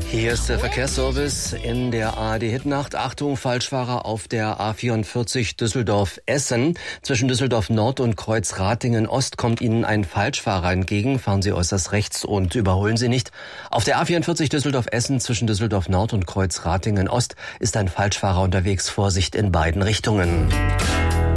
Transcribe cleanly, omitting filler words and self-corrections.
Hier ist der Verkehrsservice in der ARD-Hitnacht. Achtung, Falschfahrer auf der A44 Düsseldorf-Essen. Zwischen Düsseldorf Nord und Kreuz-Ratingen-Ost kommt Ihnen ein Falschfahrer entgegen. Fahren Sie äußerst rechts und überholen Sie nicht. Auf der A44 Düsseldorf-Essen zwischen Düsseldorf Nord und Kreuz-Ratingen-Ost ist ein Falschfahrer unterwegs. Vorsicht in beiden Richtungen.